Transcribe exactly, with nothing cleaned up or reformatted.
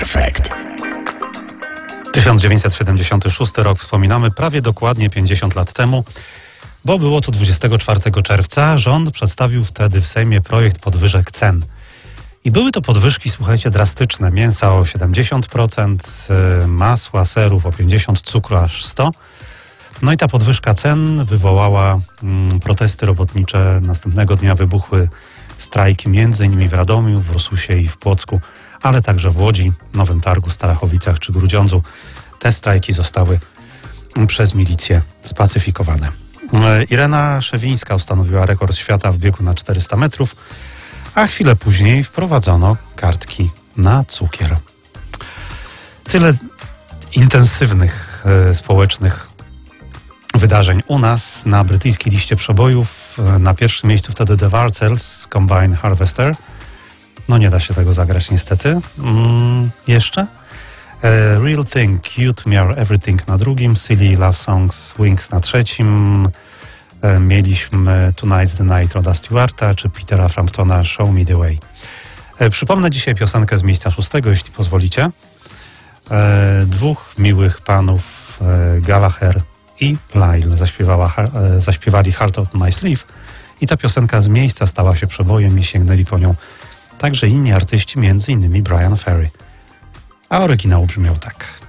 Perfect. tysiąc dziewięćset siedemdziesiąty szósty rok wspominamy prawie dokładnie pięćdziesiąt lat temu, bo było to dwudziestego czwartego czerwca. Rząd przedstawił wtedy w Sejmie projekt podwyżek cen. I były to podwyżki, słuchajcie, drastyczne. Mięsa o siedemdziesiąt procent, masła, serów o pięćdziesiąt procent, cukru aż sto procent. No i ta podwyżka cen wywołała mm, protesty robotnicze. Następnego dnia wybuchły strajki między innymi w Radomiu, w Rosusie i w Płocku, ale także w Łodzi, Nowym Targu, Starachowicach czy Grudziądzu. Te strajki zostały przez milicję spacyfikowane. Irena Szewińska ustanowiła rekord świata w biegu na czterysta metrów, a chwilę później wprowadzono kartki na cukier. Tyle intensywnych e, społecznych wydarzeń u nas na brytyjskiej liście przebojów. Na pierwszym miejscu wtedy The Wartels Combine Harvester. No nie da się tego zagrać niestety. Mm, jeszcze? E, Real Thing, Cute Mere Everything na drugim, Silly Love Songs Wings na trzecim. E, mieliśmy Tonight's the Night Roda Stewarta czy Petera Framptona Show Me the Way. E, przypomnę dzisiaj piosenkę z miejsca szóstego, jeśli pozwolicie. E, dwóch miłych panów, e, Gallagher i Lyle zaśpiewała, e, zaśpiewali Heart on My Sleeve i ta piosenka z miejsca stała się przebojem i sięgnęli po nią także inni artyści, między innymi Brian Ferry. A oryginał brzmiał tak.